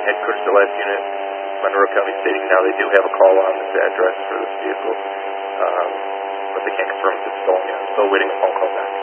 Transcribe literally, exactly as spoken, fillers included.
headquarters to last unit, Monroe County, stating now they do have a call on this address for this vehicle, um, but they can't confirm if it's stolen yet. Still waiting a phone call back.